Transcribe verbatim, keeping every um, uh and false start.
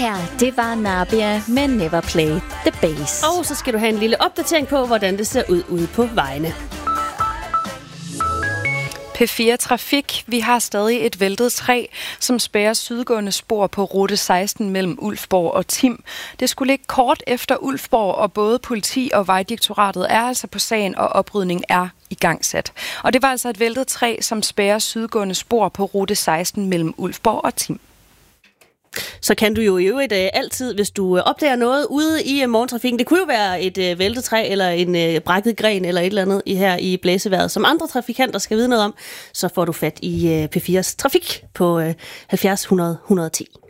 her, det var Nabia med Never Play the Bass. Og så skal du have en lille opdatering på, hvordan det ser ud ude på vejene. P fire Trafik. Vi har stadig et væltet træ, som spærrer sydgående spor på rute seksten mellem Ulfborg og Tim. Det skulle ligge kort efter Ulfborg, og både politi og Vejdirektoratet er altså på sagen, og oprydning er igangsat. Og det var altså et væltet træ, som spærrer sydgående spor på rute seksten mellem Ulfborg og Tim. Så kan du jo i øvrigt øh, altid, hvis du øh, opdager noget ude i øh, morgentrafikken, det kunne jo være et øh, væltet træ eller en øh, brækket gren eller et eller andet i, her i blæsevejret, som andre trafikanter skal vide noget om, så får du fat i øh, P fires Trafik på øh, halvfjerds hundrede et hundrede og ti.